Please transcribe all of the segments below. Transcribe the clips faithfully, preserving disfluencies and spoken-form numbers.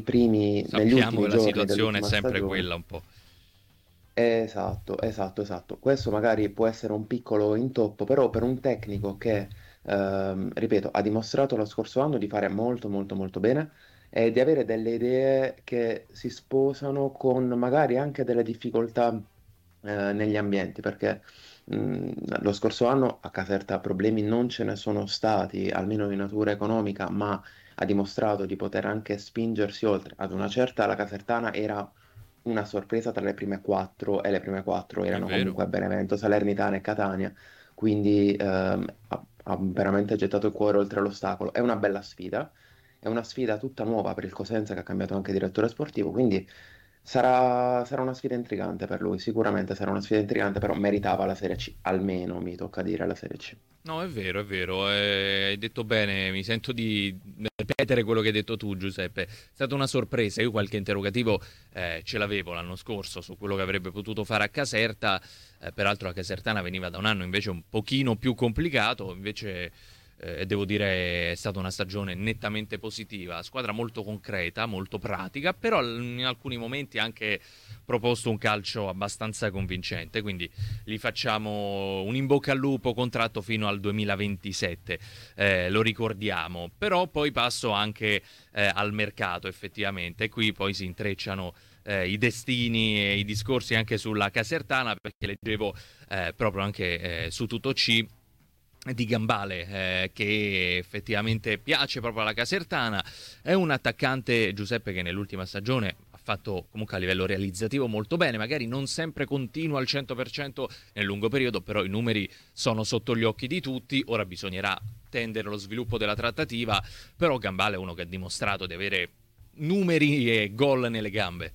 primi, negli Sappiamo che ultimi la giorni situazione è dell'ultima sempre stagione. quella un po'. Esatto, esatto, esatto. Questo magari può essere un piccolo intoppo, però per un tecnico che, ehm, ripeto, ha dimostrato lo scorso anno di fare molto, molto, molto bene e di avere delle idee che si sposano con magari anche delle difficoltà, eh, negli ambienti, perché, mh, lo scorso anno a Caserta problemi non ce ne sono stati, almeno di natura economica, ma ha dimostrato di poter anche spingersi oltre. Ad una certa la Casertana era una sorpresa tra le prime quattro e le prime quattro È erano vero. comunque Benevento, Salernitana e Catania, quindi ehm, ha, ha veramente gettato il cuore oltre l'ostacolo. È una bella sfida, è una sfida tutta nuova per il Cosenza che ha cambiato anche direttore sportivo, quindi sarà, sarà una sfida intrigante per lui, sicuramente sarà una sfida intrigante, però meritava la Serie C, almeno mi tocca dire la Serie C. No, è vero, è vero, eh, hai detto bene, mi sento di ripetere quello che hai detto tu, Giuseppe. È stata una sorpresa, io qualche interrogativo eh, ce l'avevo l'anno scorso su quello che avrebbe potuto fare a Caserta, eh, peraltro la Casertana veniva da un anno invece un pochino più complicato, invece eh, devo dire è stata una stagione nettamente positiva, squadra molto concreta, molto pratica, però in alcuni momenti ha anche proposto un calcio abbastanza convincente, quindi gli facciamo un in bocca al lupo, contratto fino al duemilaventisette, eh, lo ricordiamo, però poi passo anche eh, al mercato effettivamente, e qui poi si intrecciano eh, i destini e i discorsi anche sulla Casertana, perché leggevo eh, proprio anche eh, su Tutto C di Gambale, eh, che effettivamente piace proprio alla Casertana. È un attaccante, Giuseppe, che nell'ultima stagione ha fatto comunque a livello realizzativo molto bene, magari non sempre continua al cento per cento nel lungo periodo, però i numeri sono sotto gli occhi di tutti. Ora bisognerà tendere allo sviluppo della trattativa, però Gambale è uno che ha dimostrato di avere numeri e gol nelle gambe.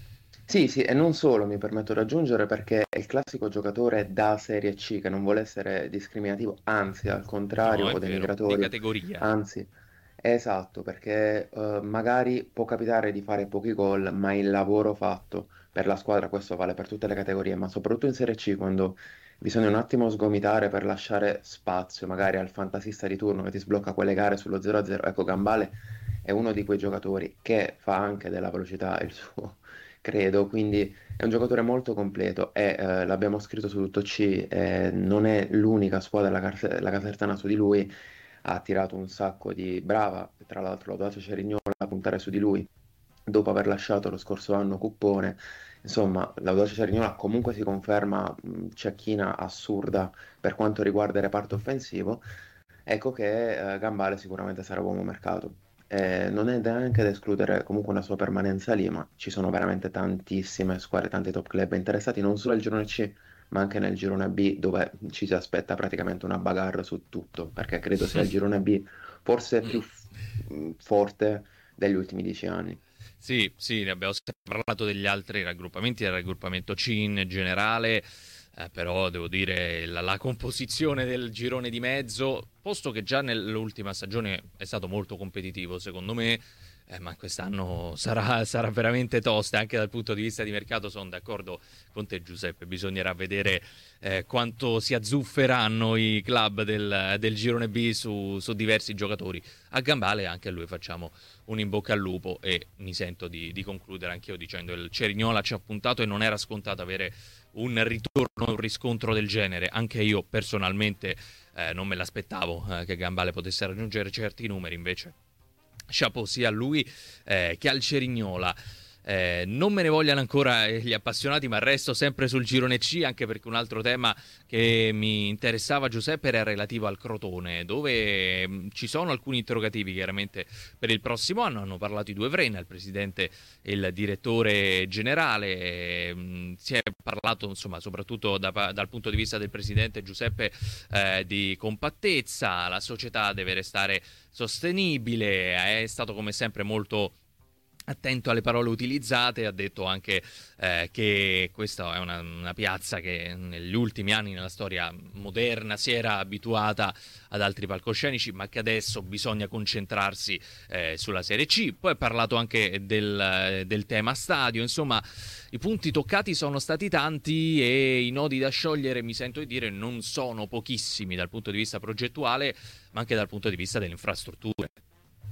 Sì, sì, e non solo mi permetto di aggiungere perché è il classico giocatore da Serie C che non vuole essere discriminativo, anzi al No, contrario è o vero, di denigratorio, categoria. anzi, è esatto, perché eh, magari può capitare di fare pochi gol, ma il lavoro fatto per la squadra, questo vale per tutte le categorie, ma soprattutto in Serie C quando bisogna un attimo sgomitare per lasciare spazio magari al fantasista di turno che ti sblocca quelle gare sullo zero a zero, ecco Gambale è uno di quei giocatori che fa anche della velocità il suo credo, quindi è un giocatore molto completo e eh, l'abbiamo scritto su tutto C, eh, non è l'unica squadra, la, Car- la Casertana su di lui, ha tirato un sacco di brava, tra l'altro l'Audace Cerignola a puntare su di lui, dopo aver lasciato lo scorso anno Cuppone, insomma l'Audace Cerignola comunque si conferma mh, cecchina assurda per quanto riguarda il reparto offensivo, ecco che eh, Gambale sicuramente sarà uomo mercato. Eh, non è neanche da escludere comunque una sua permanenza lì, ma ci sono veramente tantissime squadre, tanti top club interessati non solo al girone C, ma anche nel girone B, dove ci si aspetta praticamente una bagarre su tutto, perché credo sia il girone B forse più f- mh, forte degli ultimi dieci anni. Sì, sì, ne abbiamo sempre parlato degli altri raggruppamenti, del raggruppamento C in generale, eh, però devo dire la, la composizione del girone di mezzo, posto che già nell'ultima stagione è stato molto competitivo secondo me, eh, ma quest'anno sarà, sarà veramente tosta anche dal punto di vista di mercato, sono d'accordo con te Giuseppe, bisognerà vedere eh, quanto si azzufferanno i club del, del girone B su, su diversi giocatori. A Gambale anche a lui facciamo un in bocca al lupo e mi sento di, di concludere anch'io dicendo che il Cerignola ci ha puntato e non era scontato avere un ritorno, un riscontro del genere. Anche io personalmente eh, non me l'aspettavo eh, che Gambale potesse raggiungere certi numeri, invece chapeau sia a lui eh, che al Cerignola. Eh, non me ne vogliano ancora gli appassionati, ma resto sempre sul girone C, anche perché un altro tema che mi interessava, Giuseppe, era relativo al Crotone, dove mh, ci sono alcuni interrogativi chiaramente per il prossimo anno. Hanno parlato i due Vrena, il presidente e il direttore generale. Mh, si è parlato, insomma, soprattutto da, dal punto di vista del presidente Giuseppe, eh, di compattezza. La società deve restare sostenibile, è stato come sempre molto attento alle parole utilizzate, ha detto anche eh, che questa è una, una piazza che negli ultimi anni nella storia moderna si era abituata ad altri palcoscenici, ma che adesso bisogna concentrarsi eh, sulla Serie C. Poi ha parlato anche del, del tema stadio, insomma i punti toccati sono stati tanti e i nodi da sciogliere, mi sento di dire, non sono pochissimi dal punto di vista progettuale, ma anche dal punto di vista delle infrastrutture.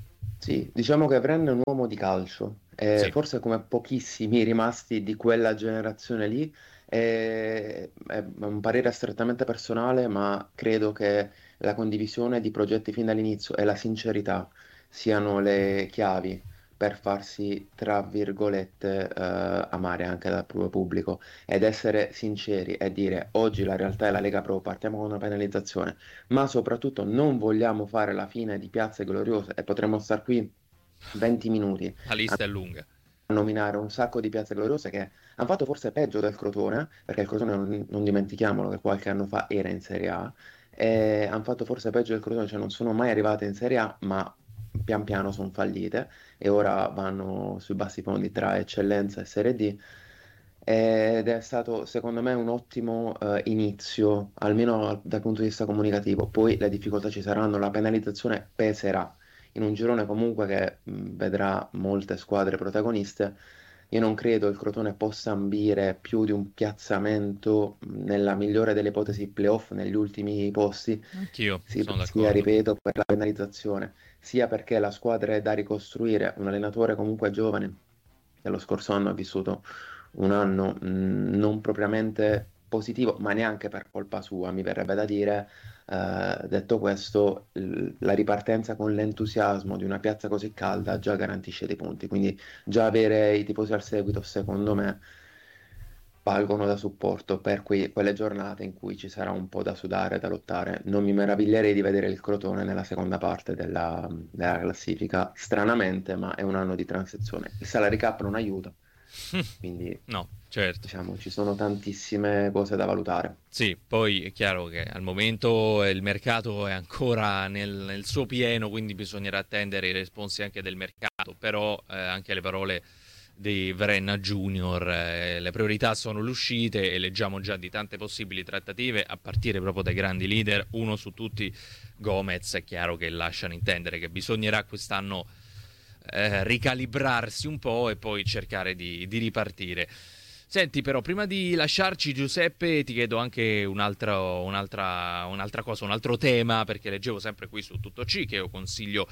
Sì, diciamo che Vren è un uomo di calcio, e Sì, forse come pochissimi rimasti di quella generazione lì, è, è un parere strettamente personale, ma credo che la condivisione di progetti fin dall'inizio e la sincerità siano le chiavi per farsi, tra virgolette, eh, amare anche dal proprio pubblico ed essere sinceri e dire oggi la realtà è la Lega Pro, partiamo con una penalizzazione, ma soprattutto non vogliamo fare la fine di Piazze Gloriose e potremmo star qui venti minuti la a lista è lunga. nominare un sacco di Piazze Gloriose che hanno fatto forse peggio del Crotone, perché il Crotone non, non dimentichiamolo che qualche anno fa era in Serie A, e hanno fatto forse peggio del Crotone, cioè non sono mai arrivate in Serie A, ma pian piano sono fallite e ora vanno sui bassi fondi tra eccellenza e Serie D. Ed è stato secondo me un ottimo eh, inizio, almeno al- dal punto di vista comunicativo. Poi le difficoltà ci saranno, la penalizzazione peserà in un girone comunque che mh, vedrà molte squadre protagoniste. Io non credo il Crotone possa ambire più di un piazzamento mh, nella migliore delle ipotesi playoff negli ultimi posti, Anch'io sì, sono sia, d'accordo. ripeto, per la penalizzazione, sia perché la squadra è da ricostruire, un allenatore comunque giovane, che lo scorso anno ha vissuto un anno mh, non propriamente positivo, ma neanche per colpa sua, mi verrebbe da dire. Eh, detto questo, l- la ripartenza con l'entusiasmo di una piazza così calda già garantisce dei punti, quindi già avere i tifosi al seguito, secondo me, valgono da supporto per quei- quelle giornate in cui ci sarà un po' da sudare, da lottare. Non mi meraviglierei di vedere il Crotone nella seconda parte della, della classifica, stranamente, ma è un anno di transizione. Il salary cap non aiuta, quindi No, certo. diciamo ci sono tantissime cose da valutare. Sì, poi è chiaro che al momento il mercato è ancora nel, nel suo pieno, quindi bisognerà attendere i responsi anche del mercato, però eh, anche le parole di Vrenna Junior, eh, le priorità sono le uscite e leggiamo già di tante possibili trattative, a partire proprio dai grandi leader, uno su tutti Gomez, è chiaro che lasciano intendere che bisognerà quest'anno eh, ricalibrarsi un po' e poi cercare di, di ripartire. Senti, però, prima di lasciarci, Giuseppe, ti chiedo anche un altro- un'altra, un'altra cosa, un altro tema, perché leggevo sempre qui su Tutto C, che io consiglio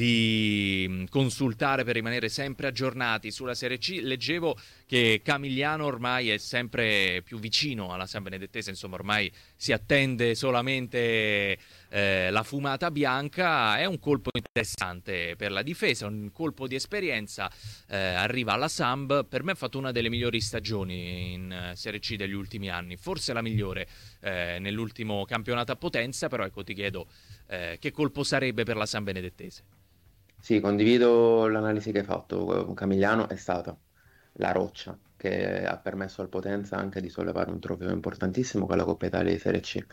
di mm, consultare per rimanere sempre aggiornati sulla Serie C. Leggevo che Camigliano ormai è sempre più vicino alla San Benedettese, insomma, ormai si attende solamente eh, la fumata bianca. È un colpo interessante per la difesa, un colpo di esperienza, eh, arriva alla Samb. Per me ha fatto una delle migliori stagioni in eh, Serie C degli ultimi anni, forse la migliore eh, nell'ultimo campionato a Potenza, però ecco ti chiedo eh, che colpo sarebbe per la San Benedettese. Sì, condivido l'analisi che hai fatto. Camigliano è stata la roccia che ha permesso al Potenza anche di sollevare un trofeo importantissimo con la Coppa Italia di Serie C.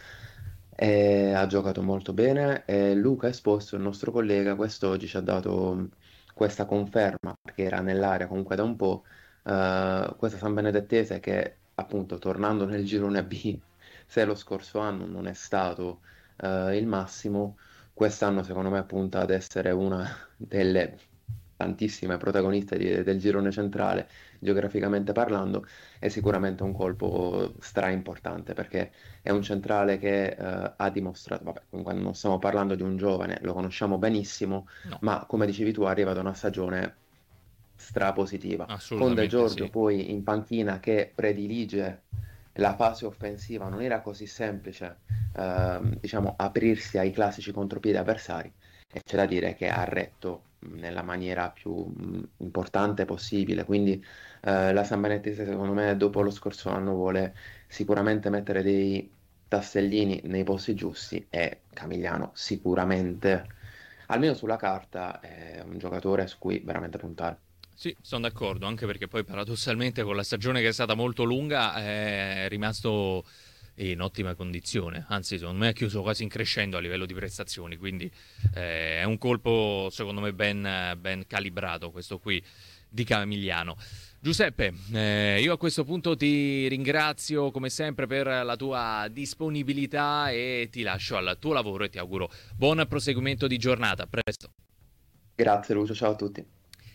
E ha giocato molto bene e Luca Esposto, il nostro collega, quest'oggi ci ha dato mh, questa conferma, perché era nell'area comunque da un po', eh, questa San Benedettese che appunto tornando nel girone B, se lo scorso anno non è stato eh, il massimo, quest'anno secondo me punta ad essere una delle tantissime protagoniste di- del girone centrale, geograficamente parlando, è sicuramente un colpo stra importante perché è un centrale che eh, ha dimostrato, vabbè, comunque non stiamo parlando di un giovane, lo conosciamo benissimo, No, ma come dicevi tu arriva da una stagione strapositiva, con De assolutamente Giorgio sì. poi in panchina che predilige la fase offensiva, non era così semplice, ehm, diciamo, aprirsi ai classici contropiedi avversari e c'è da dire che ha retto mh, nella maniera più mh, importante possibile, quindi eh, la San Benettese secondo me dopo lo scorso anno vuole sicuramente mettere dei tassellini nei posti giusti e Camigliano sicuramente, almeno sulla carta, è un giocatore su cui veramente puntare. Sì, sono d'accordo, anche perché poi paradossalmente con la stagione che è stata molto lunga è rimasto in ottima condizione, anzi secondo me ha chiuso quasi in crescendo a livello di prestazioni, quindi eh, è un colpo secondo me ben, ben calibrato questo qui di Camigliano. Giuseppe, eh, io a questo punto ti ringrazio come sempre per la tua disponibilità e ti lascio al tuo lavoro e ti auguro buon proseguimento di giornata. A presto. Grazie Lucio, ciao a tutti.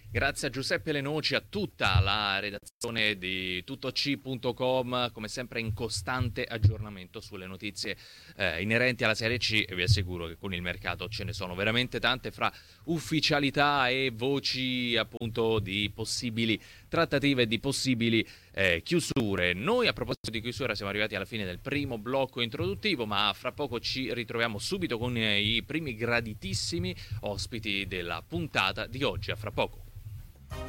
Grazie a Giuseppe Lenoci, a tutta la redazione di tuttoc punto com, come sempre in costante aggiornamento sulle notizie eh, inerenti alla Serie C, e vi assicuro che con il mercato ce ne sono veramente tante, fra ufficialità e voci appunto di possibili trattative e di possibili eh, chiusure. Noi, a proposito di chiusura, siamo arrivati alla fine del primo blocco introduttivo, ma fra poco ci ritroviamo subito con i primi graditissimi ospiti della puntata di oggi. A fra poco.